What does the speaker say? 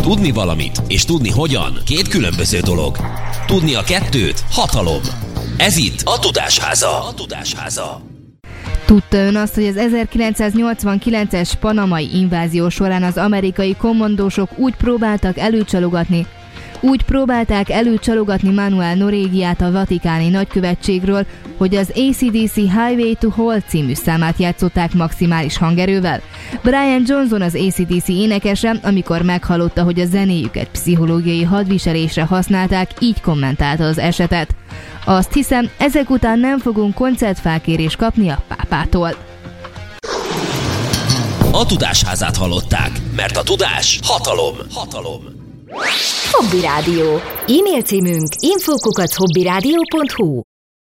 Tudni valamit és tudni hogyan két különböző dolog. Tudni a kettőt hatalom. Ez itt a Tudásháza. Tudta ön azt, hogy az 1989-es panamai invázió során az amerikai kommandósok úgy próbálták előcsalogatni Manuel Norégiát a vatikáni nagykövetségről, hogy az AC/DC Highway to Hell című számát játszották maximális hangerővel. Brian Johnson, az AC/DC énekese, amikor meghallotta, hogy a zenéjüket pszichológiai hadviselésre használták, így kommentálta az esetet. Azt hiszem, ezek után nem fogunk koncertfelkérést kapni a pápától. A Tudásházát hallották, mert a tudás hatalom. Hobby Rádió. E-mail címünk info@hobbyradio.hu